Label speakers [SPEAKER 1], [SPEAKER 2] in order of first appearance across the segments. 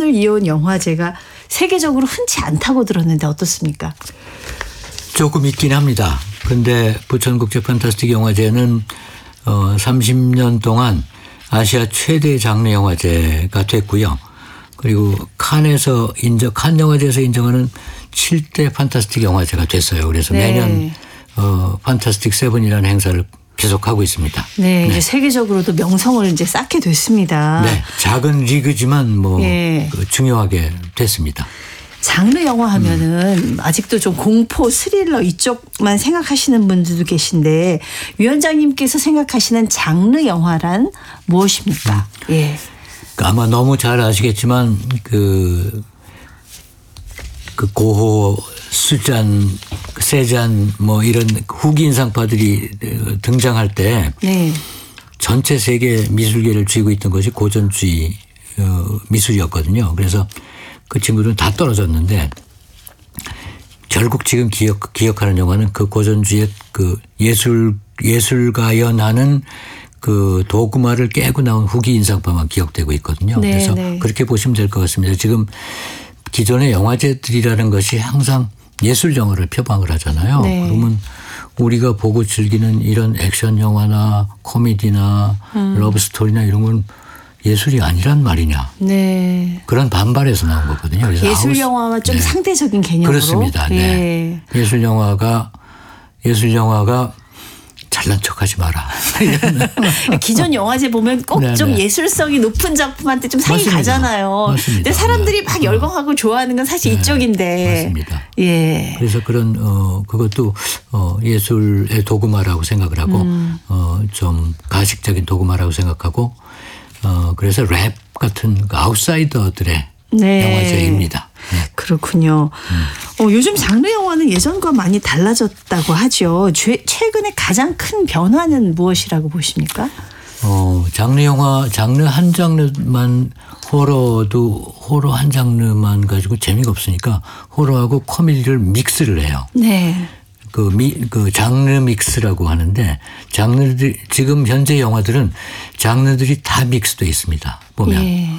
[SPEAKER 1] 수를 이어온 영화제가 세계적으로 흔치 않다고 들었는데 어떻습니까?
[SPEAKER 2] 조금 있긴 합니다. 근데 부천국제 판타스틱 영화제는 30년 동안 아시아 최대 장르 영화제가 됐고요. 그리고 칸 영화제에서 인정하는 7대 판타스틱 영화제가 됐어요. 그래서
[SPEAKER 1] 네.
[SPEAKER 2] 매년 판타스틱 세븐이라는 행사를 계속하고 있습니다.
[SPEAKER 1] 네, 이제 세계적으로도 명성을 이제 쌓게 됐습니다.
[SPEAKER 2] 네, 작은 리그지만 중요하게 됐습니다.
[SPEAKER 1] 장르 영화 하면은 아직도 좀 공포, 스릴러 이쪽만 생각하시는 분들도 계신데 위원장님께서 생각하시는 장르 영화란 무엇입니까? 예.
[SPEAKER 2] 아마 너무 잘 아시겠지만 그 고호, 수잔, 세잔 뭐 이런 후기 인상파들이 등장할 때
[SPEAKER 1] 네.
[SPEAKER 2] 전체 세계 미술계를 쥐고 있던 것이 고전주의 미술이었거든요. 그래서 그 친구들은 다 떨어졌는데 결국 지금 기억하는 영화는 그 고전주의의 그 예술가연하는 그 도구마를 깨고 나온 후기 인상파만 기억되고 있거든요.
[SPEAKER 1] 네,
[SPEAKER 2] 그래서
[SPEAKER 1] 네.
[SPEAKER 2] 그렇게 보시면 될 것 같습니다. 지금 기존의 영화제들이라는 것이 항상 예술 영화를 표방을 하잖아요.
[SPEAKER 1] 네.
[SPEAKER 2] 그러면 우리가 보고 즐기는 이런 액션 영화나 코미디나 러브스토리나 이런 건 예술이 아니란 말이냐.
[SPEAKER 1] 네.
[SPEAKER 2] 그런 반발에서 나온 거거든요. 그래서
[SPEAKER 1] 예술 영화와 좀 상대적인 개념으로.
[SPEAKER 2] 그렇습니다. 네. 예술 영화가 잘난 척하지 마라.
[SPEAKER 1] 기존 영화제 보면 꼭 좀
[SPEAKER 2] 네네.
[SPEAKER 1] 예술성이 높은 작품한테 좀 상이
[SPEAKER 2] 맞습니다.
[SPEAKER 1] 가잖아요.
[SPEAKER 2] 맞습니다.
[SPEAKER 1] 근데 사람들이 막 열광하고 좋아하는 건 사실 이쪽인데.
[SPEAKER 2] 맞습니다.
[SPEAKER 1] 예.
[SPEAKER 2] 그래서 그런 그것도 예술의 도구마라고 생각을 하고 좀 가식적인 도구마라고 생각하고 그래서 랩 같은 그 아웃사이더들의
[SPEAKER 1] 네.
[SPEAKER 2] 영화제입니다. 네.
[SPEAKER 1] 그렇군요. 요즘 장르 영화는 예전과 많이 달라졌다고 하죠. 최근에 가장 큰 변화는 무엇이라고 보십니까?
[SPEAKER 2] 장르 한 장르만 호러 한 장르만 가지고 재미가 없으니까 호러하고 코미디를 믹스를 해요.
[SPEAKER 1] 네.
[SPEAKER 2] 그 장르 믹스라고 하는데 지금 현재 영화들은 장르들이 다 믹스돼 있습니다. 보면.
[SPEAKER 1] 예.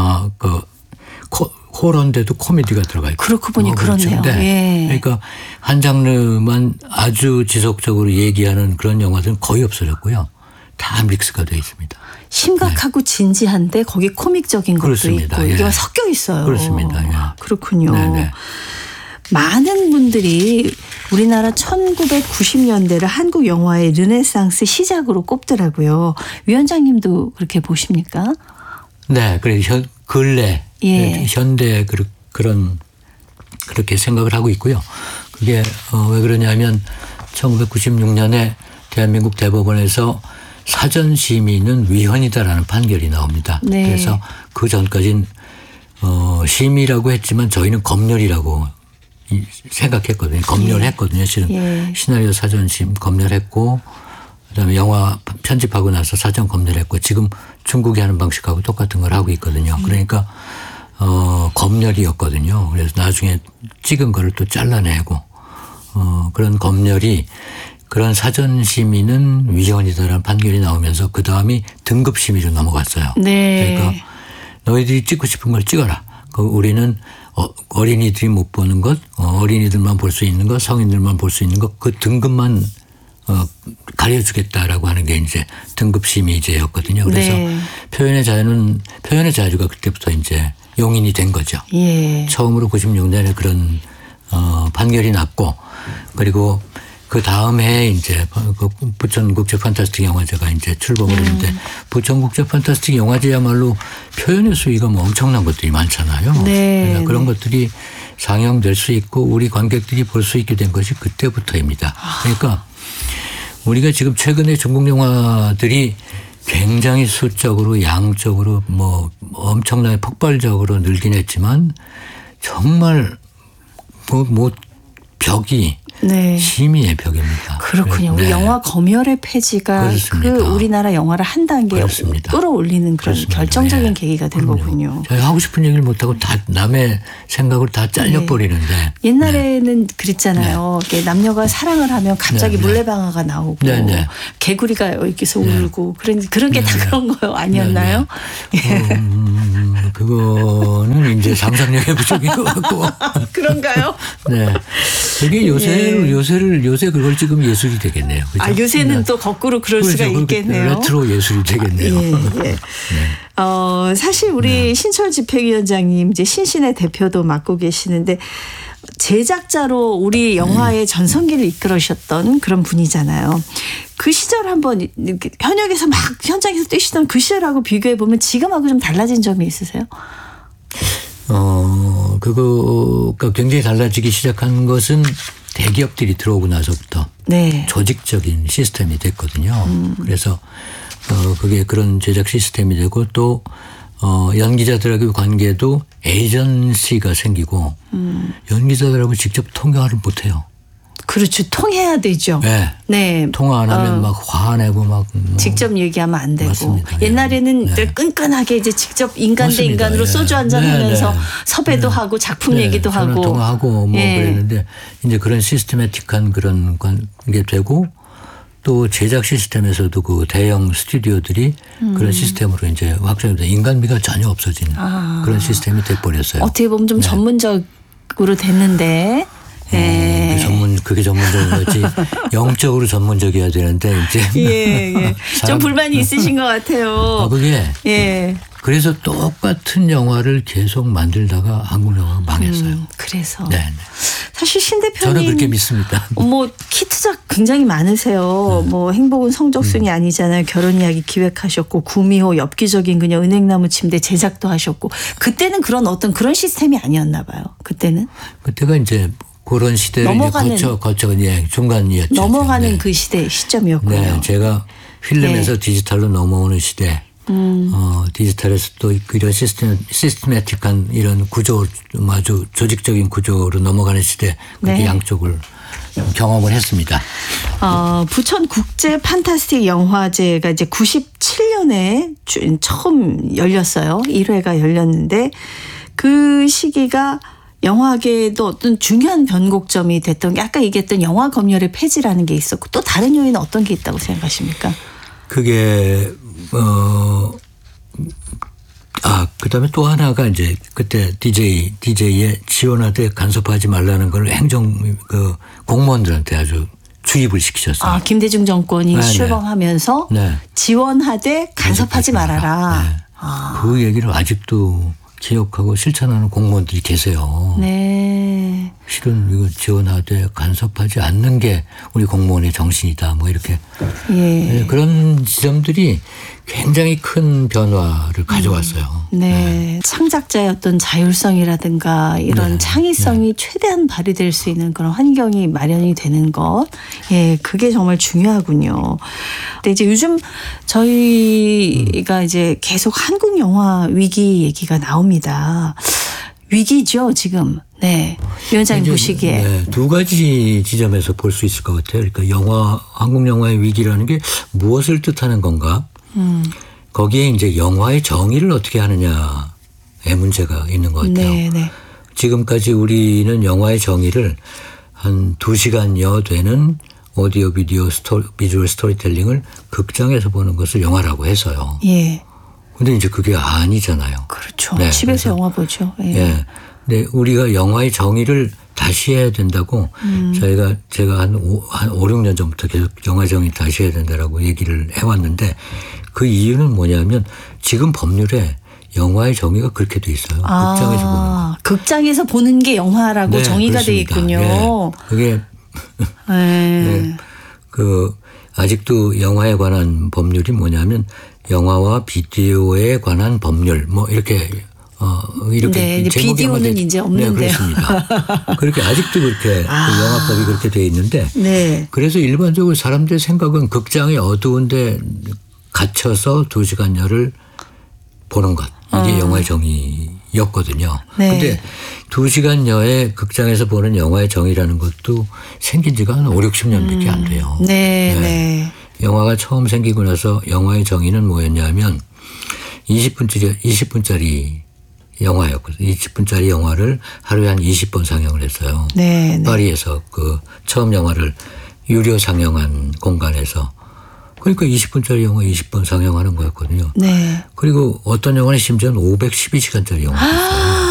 [SPEAKER 2] 호러인데도 코미디가 들어가 있고.
[SPEAKER 1] 그렇고 보니
[SPEAKER 2] 그렇죠.
[SPEAKER 1] 그렇네요.
[SPEAKER 2] 네.
[SPEAKER 1] 예.
[SPEAKER 2] 그러니까 한 장르만 아주 지속적으로 얘기하는 그런 영화들은 거의 없어졌고요. 다 믹스가 되어 있습니다.
[SPEAKER 1] 심각하고 진지한데 거기 코믹적인 것도
[SPEAKER 2] 그렇습니다.
[SPEAKER 1] 있고
[SPEAKER 2] 예.
[SPEAKER 1] 이게 섞여 있어요.
[SPEAKER 2] 그렇습니다. 예.
[SPEAKER 1] 그렇군요.
[SPEAKER 2] 네네.
[SPEAKER 1] 많은 분들이 우리나라 1990년대를 한국 영화의 르네상스 시작으로 꼽더라고요. 위원장님도 그렇게 보십니까?
[SPEAKER 2] 네. 그래 근래
[SPEAKER 1] 예.
[SPEAKER 2] 현대 그렇게 생각을 하고 있고요. 그게 왜 그러냐면 1996년에 대한민국 대법원에서 사전 심의는 위헌이다라는 판결이 나옵니다.
[SPEAKER 1] 네.
[SPEAKER 2] 그래서 그 전까지는 심의라고 했지만 저희는 검열이라고 생각했거든요. 검열했거든요. 실은
[SPEAKER 1] 예.
[SPEAKER 2] 시나리오 사전심 검열했고 그다음에 영화 편집하고 나서 사전 검열했고 지금 중국이 하는 방식하고 똑같은 걸 하고 있거든요. 그러니까 검열이었거든요. 그래서 나중에 찍은 거를 또 잘라내고 그런 검열이 그런 사전 심의는 위헌이다라는 판결이 나오면서 그 다음이 등급 심의로 넘어갔어요.
[SPEAKER 1] 네.
[SPEAKER 2] 그러니까 너희들이 찍고 싶은 걸 찍어라. 우리는 어린이들이 못 보는 것, 어린이들만 볼 수 있는 것, 성인들만 볼 수 있는 것, 그 등급만 가려주겠다라고 하는 게 이제 등급 심의제였거든요. 그래서
[SPEAKER 1] 네.
[SPEAKER 2] 표현의 자유가 그때부터 이제 용인이 된 거죠.
[SPEAKER 1] 예.
[SPEAKER 2] 처음으로 96년에 그런 판결이 났고 그리고 그 다음 해에 이제 그 부천국제 판타스틱 영화제가 이제 출범을 했는데 부천국제 판타스틱 영화제야말로 표현의 수위가 뭐 엄청난 것들이 많잖아요.
[SPEAKER 1] 네.
[SPEAKER 2] 그래서 그런 것들이 상영될 수 있고 우리 관객들이 볼 수 있게 된 것이 그때부터입니다. 그러니까 우리가 지금 최근에 중국 영화들이 굉장히 수적으로 양적으로 뭐 엄청나게 폭발적으로 늘긴 했지만 정말 뭐 벽이
[SPEAKER 1] 네.
[SPEAKER 2] 심의의 벽입니다.
[SPEAKER 1] 그렇군요. 우리
[SPEAKER 2] 네.
[SPEAKER 1] 영화 검열의 폐지가
[SPEAKER 2] 그렇습니다.
[SPEAKER 1] 그 우리나라 영화를 한 단계
[SPEAKER 2] 그렇습니다.
[SPEAKER 1] 끌어올리는 그런
[SPEAKER 2] 그렇습니다.
[SPEAKER 1] 결정적인
[SPEAKER 2] 예.
[SPEAKER 1] 계기가 된
[SPEAKER 2] 그럼요.
[SPEAKER 1] 거군요.
[SPEAKER 2] 저희 하고 싶은 얘기를 못하고 다 남의 생각을 다 잘려버리는데.
[SPEAKER 1] 옛날에는 그랬잖아요. 이렇게 남녀가 사랑을 하면 갑자기
[SPEAKER 2] 네, 네.
[SPEAKER 1] 물레방아가 나오고
[SPEAKER 2] 네, 네.
[SPEAKER 1] 개구리가 여기서 울고 그런 게 다 그런 거 아니었나요?
[SPEAKER 2] 그거는 이제 상상력의 부족인 것 같고.
[SPEAKER 1] 그런가요?
[SPEAKER 2] 네. 그게 요새 그걸 지금 예술이 되겠네요. 그죠?
[SPEAKER 1] 아, 요새는
[SPEAKER 2] 네.
[SPEAKER 1] 또 거꾸로 그럴
[SPEAKER 2] 그렇죠.
[SPEAKER 1] 수가 있겠네요.
[SPEAKER 2] 레트로 예술이 되겠네요.
[SPEAKER 1] 예, 예.
[SPEAKER 2] 네.
[SPEAKER 1] 사실 우리 신철 집행위원장님 이제 신신의 대표도 맡고 계시는데 제작자로 우리 영화의 전성기를 이끌으셨던 그런 분이잖아요. 그 시절 한번 이렇게 현역에서 막 현장에서 뛰시던 그 시절하고 비교해 보면 지금하고 좀 달라진 점이 있으세요?
[SPEAKER 2] 그거가 굉장히 달라지기 시작한 것은 대기업들이 들어오고 나서부터
[SPEAKER 1] 네.
[SPEAKER 2] 조직적인 시스템이 됐거든요. 그래서 그게 그런 제작 시스템이 되고 또 연기자들하고의 관계도 에이전시가 생기고 연기자들하고 직접 통화를 못 해요.
[SPEAKER 1] 그렇죠. 통해야 되죠.
[SPEAKER 2] 네.
[SPEAKER 1] 네.
[SPEAKER 2] 통화 안 하면 막 화내고 막
[SPEAKER 1] 직접 얘기하면 안 되고.
[SPEAKER 2] 맞습니다.
[SPEAKER 1] 옛날에는
[SPEAKER 2] 네.
[SPEAKER 1] 끈끈하게 이제 직접 인간 대
[SPEAKER 2] 맞습니다.
[SPEAKER 1] 인간으로
[SPEAKER 2] 예.
[SPEAKER 1] 소주 한잔
[SPEAKER 2] 네,
[SPEAKER 1] 하면서
[SPEAKER 2] 네.
[SPEAKER 1] 섭외도 하고 작품 얘기도
[SPEAKER 2] 전화
[SPEAKER 1] 하고.
[SPEAKER 2] 통화하고 뭐
[SPEAKER 1] 예.
[SPEAKER 2] 그랬는데 이제 그런 시스테매틱한 그런 게 되고 또 제작 시스템에서도 그 대형 스튜디오들이 그런 시스템으로 이제 확장돼서 인간미가 전혀 없어진 그런 시스템이 돼버렸어요.
[SPEAKER 1] 어떻게 보면 좀 전문적으로 됐는데. 예.
[SPEAKER 2] 그게 전문적인 거지. 영적으로 전문적이어야 되는데 이제
[SPEAKER 1] 예, 예. 좀 불만이 있으신 것 같아요.
[SPEAKER 2] 그게
[SPEAKER 1] 예.
[SPEAKER 2] 그래서 똑같은 영화를 계속 만들다가 한국 영화가 망했어요.
[SPEAKER 1] 그래서
[SPEAKER 2] 네, 네.
[SPEAKER 1] 사실 신 대표님
[SPEAKER 2] 저는 그렇게 믿습니다.
[SPEAKER 1] 뭐 히트작 굉장히 많으세요. 뭐 행복은 성적순이 아니잖아요. 결혼 이야기 기획하셨고 구미호 엽기적인 그녀 은행나무 침대 제작도 하셨고 그때는 그런 어떤 그런 시스템이 아니었나 봐요. 그때는
[SPEAKER 2] 그때가 이제 그런 시대를
[SPEAKER 1] 넘어가는
[SPEAKER 2] 거쳐 중간이었죠.
[SPEAKER 1] 넘어가는
[SPEAKER 2] 네.
[SPEAKER 1] 그 시대 시점이었고요.
[SPEAKER 2] 네, 제가 필름에서 디지털로 넘어오는 시대, 디지털에서 또 이런 시스테매틱한 이런 구조, 아주 조직적인 구조로 넘어가는 시대, 그렇게
[SPEAKER 1] 네.
[SPEAKER 2] 양쪽을 경험을 했습니다.
[SPEAKER 1] 부천 국제 판타스틱 영화제가 이제 97년에 처음 열렸어요. 1회가 열렸는데 그 시기가 영화계에도 어떤 중요한 변곡점이 됐던 게 아까 얘기했던 영화 검열의 폐지라는 게 있었고 또 다른 요인은 어떤 게 있다고 생각하십니까?
[SPEAKER 2] 그게 그다음에 또 하나가 이제 그때 DJ에 지원하되 간섭하지 말라는 걸 공무원들한테 아주 주입을 시키셨어요.
[SPEAKER 1] 김대중 정권이
[SPEAKER 2] 네,
[SPEAKER 1] 출범하면서
[SPEAKER 2] 네.
[SPEAKER 1] 지원하되 간섭하지 말아라.
[SPEAKER 2] 네. 그 얘기를 아직도 기억하고 실천하는 공무원들이 계세요.
[SPEAKER 1] 네.
[SPEAKER 2] 실은 이거 지원하되 간섭하지 않는 게 우리 공무원의 정신이다. 뭐 이렇게
[SPEAKER 1] 예.
[SPEAKER 2] 그런 지점들이 굉장히 큰 변화를 가져왔어요.
[SPEAKER 1] 네. 창작자의 어떤 자율성이라든가 이런
[SPEAKER 2] 네.
[SPEAKER 1] 창의성이 최대한 발휘될 수 있는 그런 환경이 마련이 되는 것. 예, 그게 정말 중요하군요. 근데 이제 요즘 저희가 이제 계속 한국 영화 위기 얘기가 나옵니다. 위기죠, 지금. 네. 위원장님 보시기에.
[SPEAKER 2] 네, 두 가지 지점에서 볼 수 있을 것 같아요. 그러니까 한국 영화의 위기라는 게 무엇을 뜻하는 건가? 거기에 이제 영화의 정의를 어떻게 하느냐의 문제가 있는 것 같아요.
[SPEAKER 1] 네, 네.
[SPEAKER 2] 지금까지 우리는 영화의 정의를 한 2시간여 되는 오디오 비디오 비주얼 스토리텔링을 극장에서 보는 것을 영화라고 해서요.
[SPEAKER 1] 예.
[SPEAKER 2] 근데 이제 그게 아니잖아요.
[SPEAKER 1] 그렇죠.
[SPEAKER 2] 네,
[SPEAKER 1] 집에서 영화 보죠. 예.
[SPEAKER 2] 예. 근데 우리가 영화의 정의를 다시 해야 된다고 제가 한 5, 6년 전부터 계속 영화 정의 다시 해야 된다라고 얘기를 해왔는데 그 이유는 뭐냐면 지금 법률에 영화의 정의가 그렇게 돼 있어요. 극장에서 보는 거.
[SPEAKER 1] 극장에서 보는 게 영화라고
[SPEAKER 2] 네,
[SPEAKER 1] 정의가 돼
[SPEAKER 2] 그렇습니다.
[SPEAKER 1] 있군요.
[SPEAKER 2] 예. 그게
[SPEAKER 1] 네.
[SPEAKER 2] 아직도 영화에 관한 법률이 뭐냐면 영화와 비디오에 관한 법률 뭐 이렇게
[SPEAKER 1] 네, 비디오는 이제 없는데요.
[SPEAKER 2] 네, 그렇습니다. 그렇게 아직도 그렇게 영화법이 그렇게 돼 있는데
[SPEAKER 1] 네.
[SPEAKER 2] 그래서 일반적으로 사람들의 생각은 극장에 어두운데 갇혀서 2시간여를 보는 것 이게 영화의 정의였거든요. 그런데
[SPEAKER 1] 네.
[SPEAKER 2] 2시간여에 극장에서 보는 영화의 정의라는 것도 생긴 지가 한 5, 60년밖에 안 돼요.
[SPEAKER 1] 네, 네.
[SPEAKER 2] 영화가 처음 생기고 나서 영화의 정의는 뭐였냐면 20분짜리 영화였거든요. 20분짜리 영화를 하루에 한 20번 상영을 했어요.
[SPEAKER 1] 네, 네.
[SPEAKER 2] 파리에서 그 처음 영화를 유료 상영한 공간에서 그러니까 20분짜리 영화 20번 상영하는 거였거든요.
[SPEAKER 1] 네.
[SPEAKER 2] 그리고 어떤 영화는 심지어는 512시간짜리 영화도 있어요.